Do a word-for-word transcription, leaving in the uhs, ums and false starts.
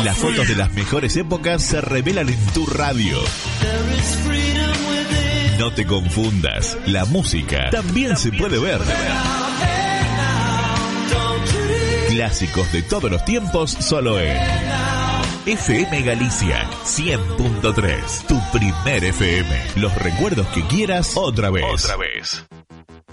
Las fotos de las mejores épocas se revelan en tu radio. No te confundas, la música también se puede ver. Clásicos de todos los tiempos solo en F M Galicia cien punto tres, tu primer F M. Los recuerdos que quieras otra vez. Otra vez.